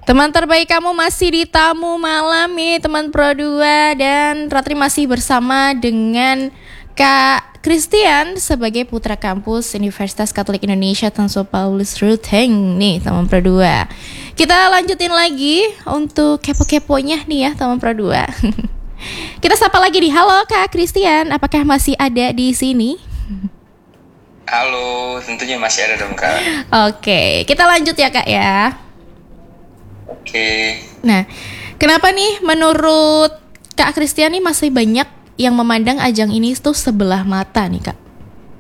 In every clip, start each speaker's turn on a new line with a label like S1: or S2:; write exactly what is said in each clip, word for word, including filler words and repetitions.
S1: Teman terbaik kamu masih di tamu malam nih teman Pro dua. Dan Ratri masih bersama dengan Kak Christian sebagai putra kampus Universitas Katolik Indonesia Tanso Paulus Ruteng nih teman Pro dua. Kita lanjutin lagi untuk kepo-keponya nih ya teman Pro dua. Kita sapa lagi nih. Halo Kak Christian, apakah masih ada di sini?
S2: Halo, tentunya masih ada dong Kak.
S1: Oke, kita lanjut ya Kak ya.
S2: Oke.
S1: Nah, kenapa nih menurut Kak Christian nih masih banyak yang memandang ajang ini tuh sebelah mata nih Kak?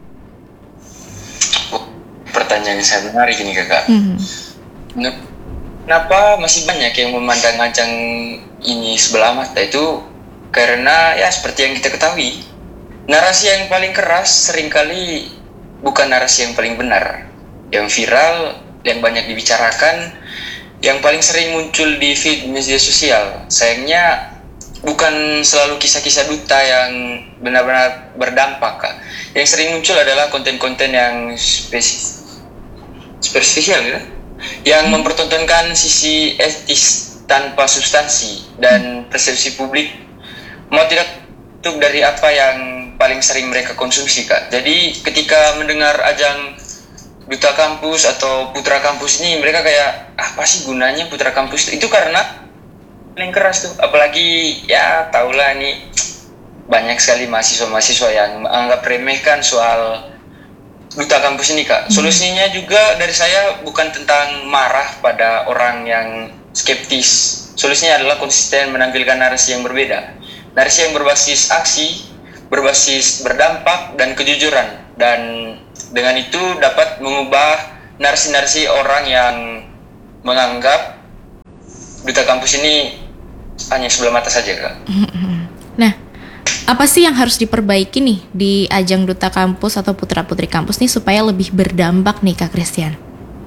S2: Oh, pertanyaan yang sangat menarik ini Kakak.
S1: Hmm.
S2: Kenapa masih banyak yang memandang ajang ini sebelah mata? Itu karena ya seperti yang kita ketahui, narasi yang paling keras seringkali bukan narasi yang paling benar, yang viral, yang banyak dibicarakan, yang paling sering muncul di feed media sosial. Sayangnya bukan selalu kisah-kisah duta yang benar-benar berdampak, Kak. Yang sering muncul adalah konten-konten yang spesifik, spesial, gitu, yang mempertontonkan sisi etis tanpa substansi dan persepsi publik mau tidak tutup dari apa yang paling sering mereka konsumsi, Kak. Jadi ketika mendengar ajang duta kampus atau putra kampus ini, mereka kayak apa sih gunanya putra kampus itu? Karena paling keras tuh, apalagi ya tahulah nih banyak sekali mahasiswa-mahasiswa yang menganggap remehkan soal duta kampus ini, Kak. Solusinya juga dari saya bukan tentang marah pada orang yang skeptis. Solusinya adalah konsisten menampilkan narasi yang berbeda, narasi yang berbasis aksi, berbasis berdampak dan kejujuran, dan dengan itu dapat mengubah narasi-narasi orang yang menganggap duta kampus ini hanya sebelah mata saja, Kak.
S1: Nah, apa sih yang harus diperbaiki nih di ajang duta kampus atau putra-putri kampus nih supaya lebih berdampak nih Kak Christian?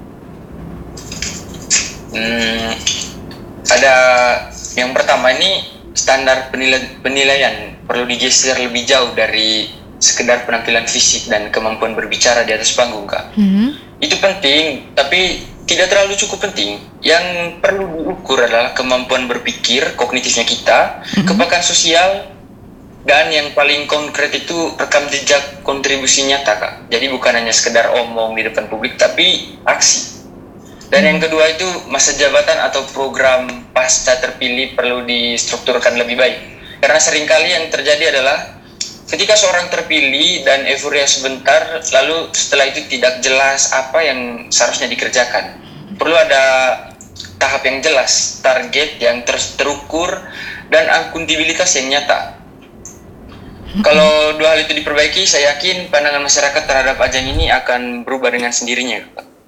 S2: Hmm, ada yang pertama ini standar penilai- penilaian perlu digeser lebih jauh dari sekedar penampilan fisik dan kemampuan berbicara di atas panggung, Kak. Mm-hmm. Itu penting, tapi tidak terlalu cukup penting. Yang perlu diukur adalah kemampuan berpikir, kognitifnya kita, mm-hmm. kepekaan sosial, dan yang paling konkret itu rekam jejak kontribusi nyata, Kak. Jadi bukan hanya sekedar omong di depan publik, tapi aksi. Dan yang kedua itu masa jabatan atau program pasca terpilih perlu distrukturkan lebih baik. Karena seringkali yang terjadi adalah ketika seorang terpilih dan euforia sebentar, lalu setelah itu tidak jelas apa yang seharusnya dikerjakan. Perlu ada tahap yang jelas, target yang ter- terukur, dan akuntabilitas yang nyata. Kalau dua hal itu diperbaiki, saya yakin pandangan masyarakat terhadap ajang ini akan berubah dengan sendirinya.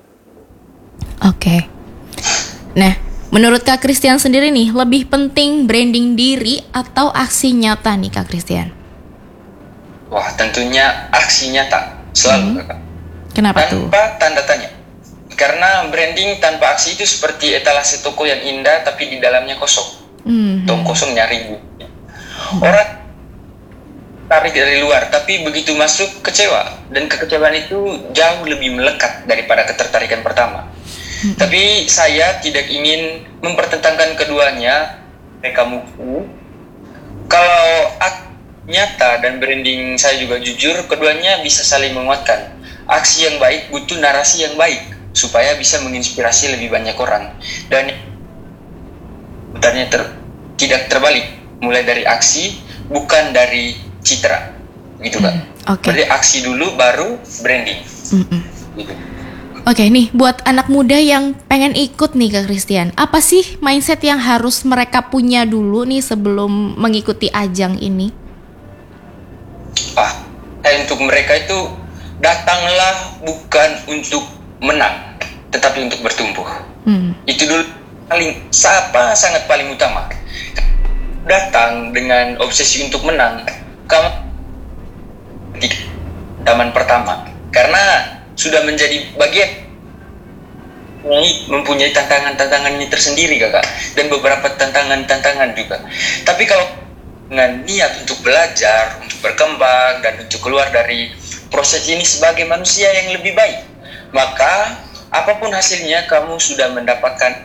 S1: Oke. Nah, menurut Kak Christian sendiri nih, lebih penting branding diri atau aksi nyata nih Kak Christian?
S2: Wah, tentunya aksi nyata selalu, hmm. Kakak.
S1: Kenapa
S2: tanpa
S1: tuh?
S2: Tanpa tanda tanya. Karena branding tanpa aksi itu seperti etalase toko yang indah tapi di dalamnya kosong. Hmm. Tong kosong nyari. Hmm. Orang tarik dari luar, tapi begitu masuk kecewa, dan kekecewaan itu jauh lebih melekat daripada ketertarikan pertama. Hmm. Tapi saya tidak ingin mempertentangkan keduanya. Mereka musuh. Kalau ak- nyata dan branding saya juga jujur, keduanya bisa saling menguatkan. Aksi yang baik butuh narasi yang baik supaya bisa menginspirasi lebih banyak orang, dan sebenarnya ter- tidak terbalik, mulai dari aksi bukan dari citra, gitu Kak. Hmm, okay. Berarti aksi dulu baru branding. Gitu.
S1: Oke okay, nih buat anak muda yang pengen ikut nih Kak Christian, apa sih mindset yang harus mereka punya dulu nih sebelum mengikuti ajang ini?
S2: Ah, untuk mereka itu datanglah bukan untuk menang, tetapi untuk bertumbuh. Hmm. Itu dulu paling apa sangat paling utama. Datang dengan obsesi untuk menang, kamu di taman pertama, karena sudah menjadi bagian mempunyai tantangan-tantangannya tersendiri, Kakak, dan beberapa tantangan-tantangan juga. Tapi kalau dengan niat untuk belajar, untuk berkembang, dan untuk keluar dari proses ini sebagai manusia yang lebih baik, maka apapun hasilnya kamu sudah mendapatkan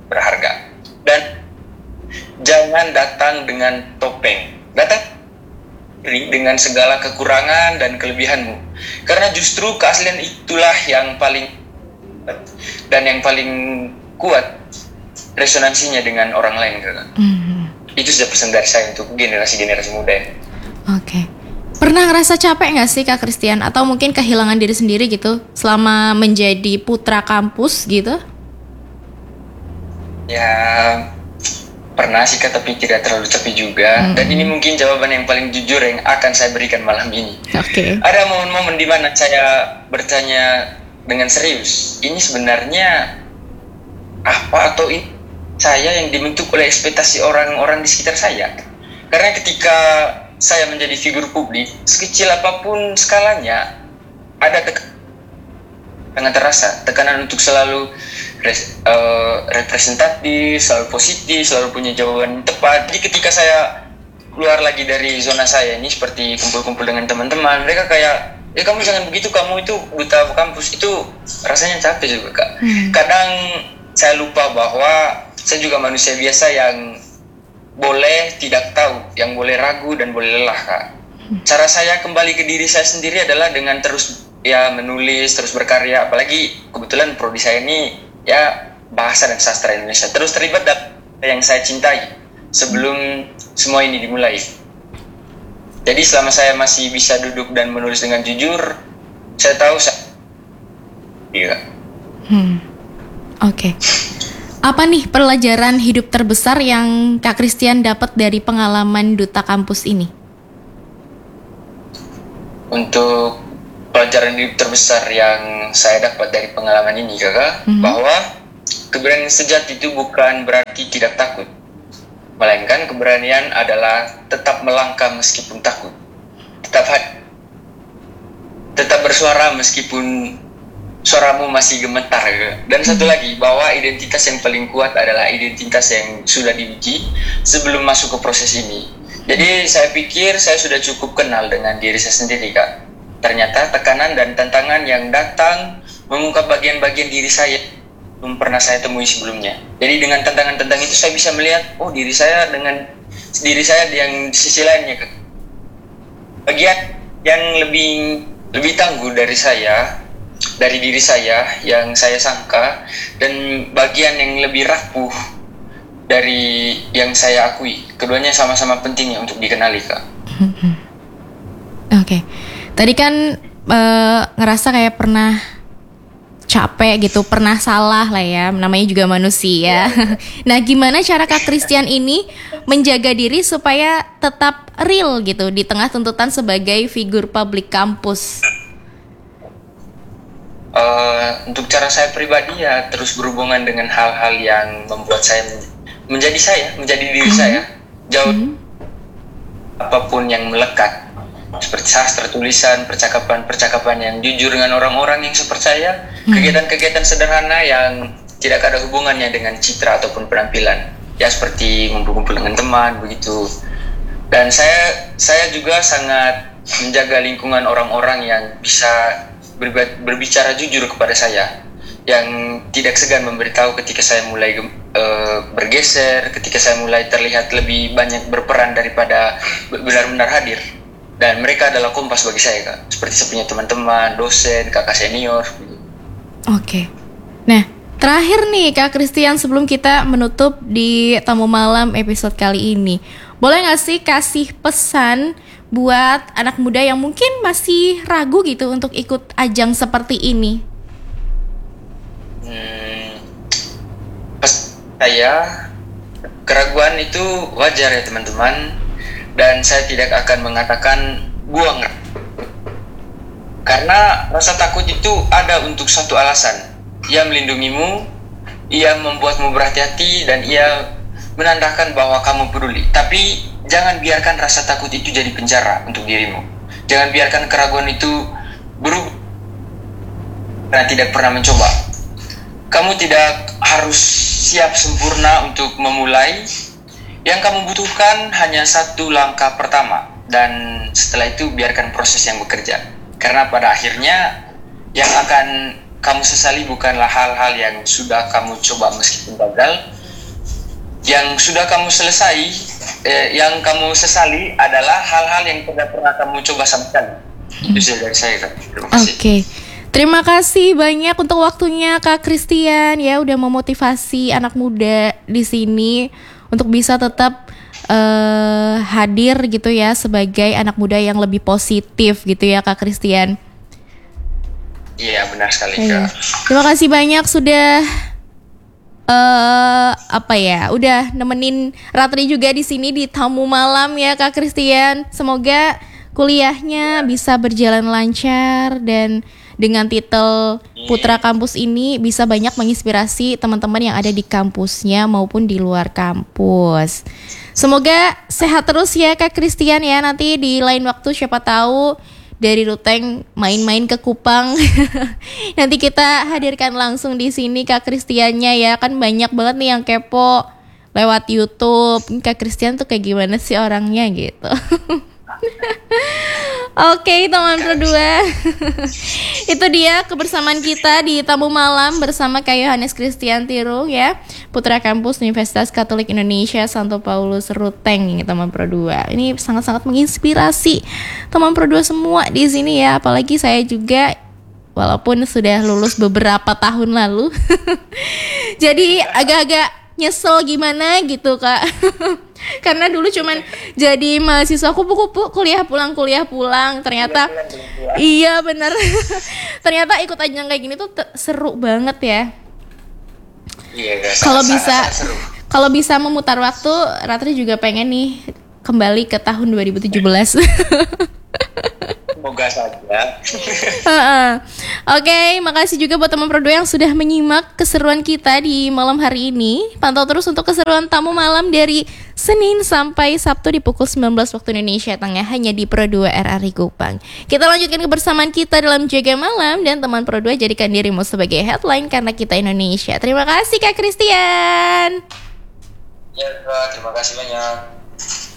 S2: berharga. Dan jangan datang dengan topeng. Datang dengan segala kekurangan dan kelebihanmu. Karena justru keaslian itulah yang paling dan yang paling kuat resonansinya dengan orang lain, kakak. Mm-hmm. Itu sudah pesan dari saya untuk generasi-generasi muda.
S1: Oke. Okay. Pernah ngerasa capek nggak sih Kak Christian? Atau mungkin kehilangan diri sendiri gitu selama menjadi putra kampus gitu?
S2: Ya pernah sih Kak, tapi tidak terlalu capek juga. Mm. Dan ini mungkin jawaban yang paling jujur yang akan saya berikan malam ini.
S1: Oke. Okay.
S2: Ada momen-momen di mana saya bertanya dengan serius, ini sebenarnya apa atau ini saya yang dibentuk oleh ekspektasi orang-orang di sekitar saya? Karena ketika saya menjadi figur publik, sekecil apapun skalanya, ada tekanan sangat terasa, tekanan untuk selalu res, uh, representatif, selalu positif, selalu punya jawaban tepat. Jadi ketika saya keluar lagi dari zona saya ini, seperti kumpul-kumpul dengan teman-teman, mereka kayak, ya kamu jangan begitu, kamu itu duta kampus, itu rasanya capek juga Kak. Hmm. Kadang saya lupa bahwa saya juga manusia biasa yang boleh tidak tahu, yang boleh ragu dan boleh lelah Kak. Cara saya kembali ke diri saya sendiri adalah dengan terus ya menulis, terus berkarya. Apalagi kebetulan prodi saya ini ya bahasa dan sastra Indonesia. Terus terlibat dalam yang saya cintai sebelum semua ini dimulai. Jadi selama saya masih bisa duduk dan menulis dengan jujur, saya tahu saya iya.
S1: Hmm. Oke. Okay. Apa nih pelajaran hidup terbesar yang Kak Christian dapat dari pengalaman duta kampus ini?
S2: Untuk pelajaran hidup terbesar yang saya dapat dari pengalaman ini, Kakak, mm-hmm. bahwa keberanian sejati itu bukan berarti tidak takut, melainkan keberanian adalah tetap melangkah meskipun takut, tetap hati, tetap bersuara meskipun suaramu masih gemetar. Dan satu lagi, bahwa identitas yang paling kuat adalah identitas yang sudah diuji sebelum masuk ke proses ini. Jadi saya pikir saya sudah cukup kenal dengan diri saya sendiri, Kak. Ternyata tekanan dan tantangan yang datang mengungkap bagian-bagian diri saya belum pernah saya temui sebelumnya. Jadi dengan tantangan-tantangan itu saya bisa melihat, oh diri saya dengan diri saya yang di sisi lainnya, Kak. Bagian yang lebih lebih tangguh dari saya, dari diri saya yang saya sangka, dan bagian yang lebih rapuh dari yang saya akui. Keduanya sama-sama pentingnya untuk dikenali, Kak.
S1: Oke. Okay. Tadi kan e, ngerasa kayak pernah capek gitu, pernah salah lah ya, namanya juga manusia. Nah, gimana cara Kak Christian ini menjaga diri supaya tetap real gitu di tengah tuntutan sebagai figur publik kampus?
S2: Uh, untuk cara saya pribadi ya terus berhubungan dengan hal-hal yang membuat saya menjadi saya, menjadi diri mm-hmm. saya, jauh mm-hmm. apapun yang melekat, seperti sastra, tulisan, percakapan-percakapan yang jujur dengan orang-orang yang saya percaya, mm-hmm. kegiatan-kegiatan sederhana yang tidak ada hubungannya dengan citra ataupun penampilan, ya seperti ngumpul-ngumpul dengan teman begitu. Dan saya saya juga sangat menjaga lingkungan orang-orang yang bisa berbicara jujur kepada saya, yang tidak segan memberitahu ketika saya mulai uh, bergeser, ketika saya mulai terlihat lebih banyak berperan daripada benar-benar hadir. Dan mereka adalah kompas bagi saya, Kak. Seperti saya punya teman-teman, dosen, kakak senior.
S1: Oke. Nah, terakhir nih Kak Christian, sebelum kita menutup di Tamu Malam episode kali ini, boleh gak sih kasih pesan buat anak muda yang mungkin masih ragu gitu untuk ikut ajang seperti ini?
S2: Hmm, saya keraguan itu wajar ya teman-teman, dan saya tidak akan mengatakan buang, karena rasa takut itu ada untuk satu alasan. Ia melindungimu, ia membuatmu berhati-hati, dan ia menandakan bahwa kamu peduli. Tapi jangan biarkan rasa takut itu jadi penjara untuk dirimu. Jangan biarkan keraguan itu berubah karena tidak pernah mencoba. Kamu tidak harus siap sempurna untuk memulai. Yang kamu butuhkan hanya satu langkah pertama, dan setelah itu biarkan proses yang bekerja. Karena pada akhirnya yang akan kamu sesali bukanlah hal-hal yang sudah kamu coba meskipun gagal, yang sudah kamu selesai, eh, yang kamu sesali adalah hal-hal yang tidak pernah kamu coba sama sekali. Itu saja dari saya, Kak. Terima kasih.
S1: Oke. Okay. Terima kasih banyak untuk waktunya Kak Christian ya, udah memotivasi anak muda di sini untuk bisa tetap uh, hadir gitu ya sebagai anak muda yang lebih positif gitu ya Kak Christian.
S2: Iya, benar sekali,
S1: Iya.
S2: Kak.
S1: Terima kasih banyak sudah uh, apa ya, udah nemenin Ratri juga di sini di tamu malam ya Kak Christian. Semoga kuliahnya bisa berjalan lancar dan dengan titel Putra Kampus ini bisa banyak menginspirasi teman-teman yang ada di kampusnya maupun di luar kampus. Semoga sehat terus ya Kak Christian ya. Nanti di lain waktu siapa tahu dari Ruteng main-main ke Kupang. Nanti kita hadirkan langsung di sini Kak Christiannya ya. Kan banyak banget nih yang kepo lewat YouTube. Kak Christian tuh kayak gimana sih orangnya gitu. Oke okay, teman berdua. Itu dia kebersamaan kita di tamu malam bersama Kak Yohanes Christian Tirung ya, Putra Kampus Universitas Katolik Indonesia Santo Paulus Ruteng ini teman berdua. Ini sangat-sangat menginspirasi teman berdua semua di sini ya, apalagi saya juga walaupun sudah lulus beberapa tahun lalu. Jadi agak-agak nyesel gimana gitu Kak. Karena dulu cuman jadi mahasiswa kupu-kupu, kuliah pulang kuliah pulang. Ternyata iya bener. Ternyata ikut ajang kayak gini tuh te- seru banget ya.
S2: Iya guys.
S1: Kalau bisa kalau bisa memutar waktu, Ratri juga pengen nih kembali ke tahun dua ribu tujuh belas.
S2: Semoga saja.
S1: uh-uh. Oke, okay, makasih juga buat teman Prodo yang sudah menyimak keseruan kita di malam hari ini. Pantau terus untuk keseruan tamu malam dari Senin sampai Sabtu di pukul sembilan belas waktu Indonesia Tengah hanya di Pro dua R R I Kupang. Kita lanjutkan kebersamaan kita dalam Jaga Malam dan teman Pro dua jadikan dirimu sebagai headline karena kita Indonesia. Terima kasih Kak Christian.
S2: Ya, Kak, terima kasih banyak.